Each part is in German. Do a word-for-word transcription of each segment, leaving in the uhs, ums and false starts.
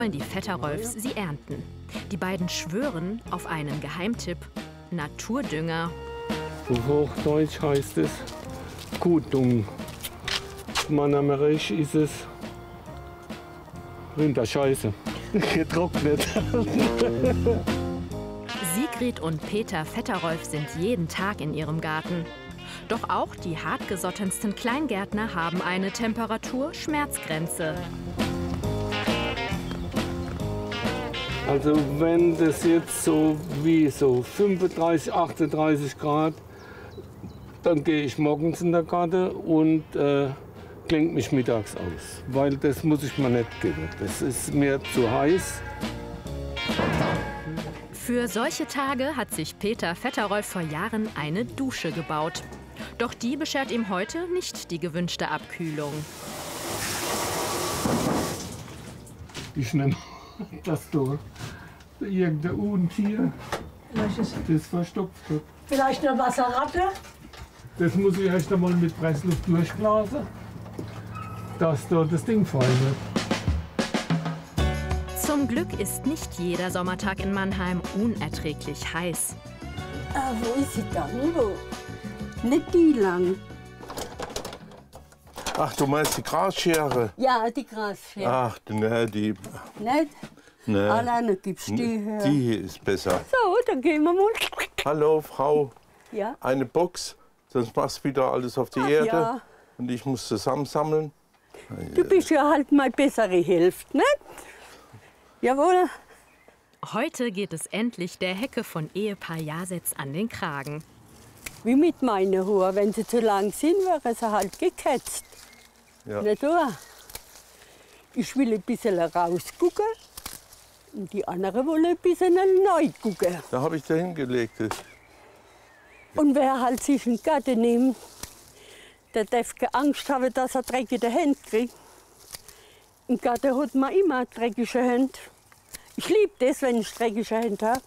wollen die Vetterolfs sie ernten. Die beiden schwören auf einen Geheimtipp: Naturdünger. Auf Hochdeutsch heißt es Gutdung. Manamerisch ist es Rinderscheiße. Getrocknet. Sigrid und Peter Vetterolf sind jeden Tag in ihrem Garten. Doch auch die hartgesottensten Kleingärtner haben eine Temperatur-Schmerzgrenze. Also wenn das jetzt so wie so fünfunddreißig, achtunddreißig Grad, dann gehe ich morgens in den Garten und äh, klinge mich mittags aus. Weil das muss ich mir nicht geben. Das ist mir zu heiß. Für solche Tage hat sich Peter Vetterolf vor Jahren eine Dusche gebaut. Doch die beschert ihm heute nicht die gewünschte Abkühlung. Ich nehme das da. Irgendein Untier, das verstopft wird. Vielleicht eine Wasserratte? Das muss ich erst einmal mit Pressluft durchblasen, dass da das Ding frei wird. Zum Glück ist nicht jeder Sommertag in Mannheim unerträglich heiß. Ah, wo ist sie dann? Wo? Nicht die lang. Ach, du meinst die Grasschere? Ja, die Grasschere. Ach, ne, die... Nicht? Ne, Alleine gibt's die her. die hier ist besser. So, dann gehen wir mal. Hallo, Frau. Ja? Eine Box, sonst machst du wieder alles auf die Ach, Erde. ja. Und ich muss zusammensammeln. Du bist ja halt meine bessere Hälfte, nicht? Jawohl. Heute geht es endlich der Hecke von Ehepaar Jasetz an den Kragen. Wie mit meinen Haaren. Wenn sie zu lang sind, wären sie halt geketzt. Ja. Nicht wahr? Ich will ein bisschen rausgucken. Und die anderen wollen ein bisschen neu gucken. Da habe ich da hingelegt. Und wer halt sich einen Garten nimmt, der darf keine Angst haben, dass er dreckige Hände kriegt. Im Garten hat man immer dreckige Hände. Ich liebe das, wenn ich dreckige Hände habe.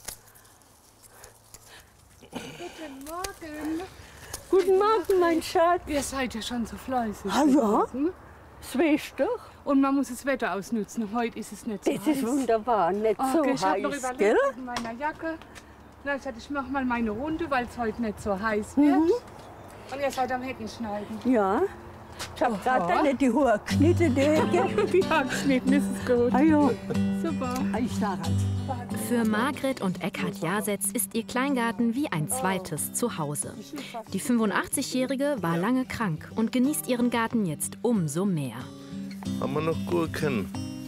Guten Morgen. Guten Morgen, mein Schatz. Ihr seid ja schon so fleißig. Ah ja, das weißt du doch. Und man muss das Wetter ausnutzen. Heute ist es nicht so Das heiß. ist wunderbar, nicht so Okay, ich habe noch heiß, überlegt gell? wegen meiner Jacke. Na, ich dachte, ich mache mal meine Runde, weil es heute nicht so heiß wird. Mhm. Und ihr seid am Hecken schneiden. Ja, ich habe gerade nicht die Haare geschnitten, die Hecke. Die geschnitten ist es gut. Ah ja, Super. ich sage halt. Für Margret und Eckhard Jasetz ist ihr Kleingarten wie ein zweites Zuhause. Die fünfundachtzig-Jährige war lange krank und genießt ihren Garten jetzt umso mehr. Haben wir noch Gurken?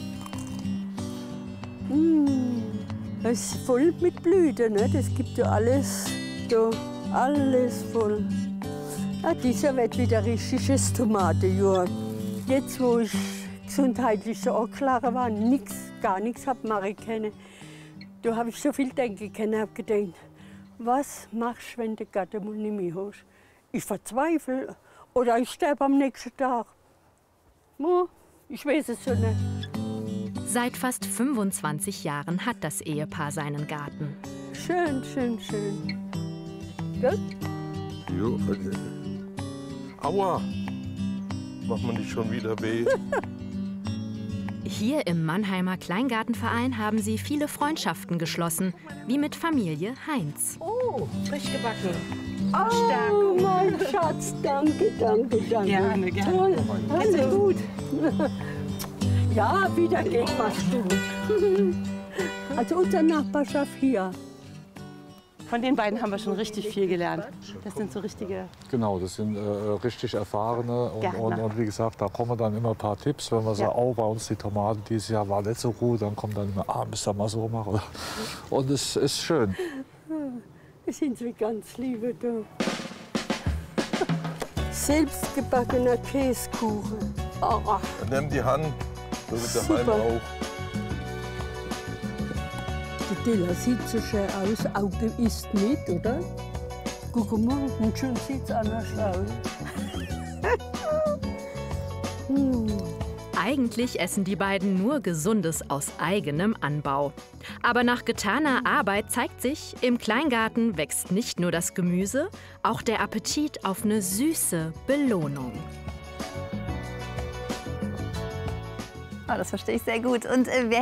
Mm, das ist voll mit Blüten, ne? Das gibt ja alles, da, alles voll. Ah, dieser wird wieder richtiges Tomatenjahr. Jetzt, wo ich gesundheitlich so angeschlagen war, nix, gar nichts habe machen können, da habe ich so viel denken können, habe gedacht, was machst du, wenn du Garten mal nicht mehr hast? Ich verzweifle oder ich sterbe am nächsten Tag. No, ich weiß es so nicht. Seit fast fünfundzwanzig Jahren hat das Ehepaar seinen Garten. Schön, schön, schön. Gell? Jo, äh, aua! Macht man nicht schon wieder weh? Hier im Mannheimer Kleingartenverein haben sie viele Freundschaften geschlossen, wie mit Familie Heinz. Oh, frisch gebacken. Oh, mein Schatz, danke, danke, danke. Gerne, gerne. Toll. Geht's dir gut? Ja, wieder geht was gut. Also unsere Nachbarschaft hier. Von den beiden haben wir schon richtig viel gelernt. Das sind so richtige... Genau, das sind äh, richtig erfahrene. Und, Gärtner. und, und wie gesagt, da kommen dann immer ein paar Tipps. Wenn wir sagen, Ja. oh, bei uns die Tomaten dieses Jahr war nicht so gut, dann kommt dann immer, ah, müsst ihr mal so machen. Und es ist schön. Wir sind so ganz liebe da. Selbstgebackener Käsekuchen. Oh, Nimm die Hand, so wird daheim Super. auch. die Dilla sieht so schön aus. Auge isst nicht, oder? Guck mal, und schon sieht's anders aus. hm. Eigentlich essen die beiden nur Gesundes aus eigenem Anbau. Aber nach getaner Arbeit zeigt sich, im Kleingarten wächst nicht nur das Gemüse, auch der Appetit auf eine süße Belohnung. Oh, das verstehe ich sehr gut. Und äh, wer